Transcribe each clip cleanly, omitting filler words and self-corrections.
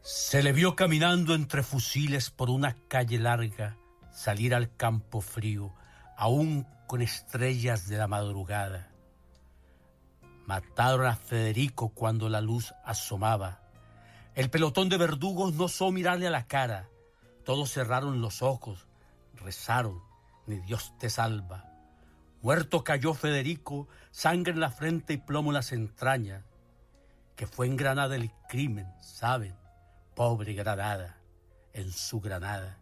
Se le vio caminando entre fusiles por una calle larga, salir al campo frío, aún con estrellas de la madrugada. Mataron a Federico cuando la luz asomaba. El pelotón de verdugos no osó mirarle a la cara. Todos cerraron los ojos, rezaron, ni Dios te salva. Muerto cayó Federico, sangre en la frente y plomo en las entrañas. Que fue en Granada el crimen, ¿saben? Pobre Granada, en su Granada.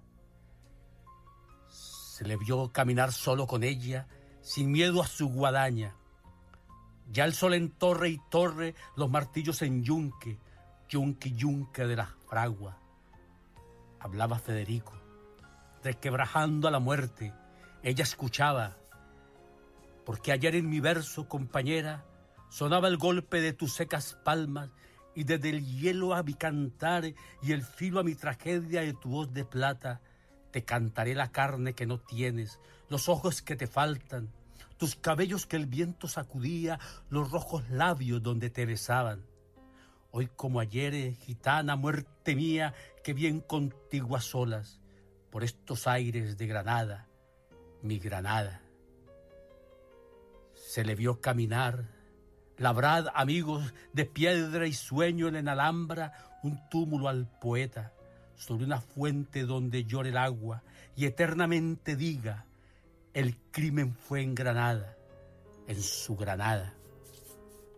Se le vio caminar solo con ella, sin miedo a su guadaña. Ya el sol en torre y torre, los martillos en yunque, yunque y yunque de la fragua. Hablaba Federico, resquebrajando a la muerte. Ella escuchaba, porque ayer en mi verso, compañera, sonaba el golpe de tus secas palmas, y desde el hielo a mi cantar y el filo a mi tragedia de tu voz de plata, te cantaré la carne que no tienes, los ojos que te faltan, tus cabellos que el viento sacudía, los rojos labios donde te besaban. Hoy como ayer, gitana, muerte mía, que bien contigo a solas, por estos aires de Granada, mi Granada. Se le vio caminar. Labrad, amigos, de piedra y sueño en la Alhambra, un túmulo al poeta, sobre una fuente donde llore el agua, y eternamente diga, el crimen fue en Granada, en su Granada.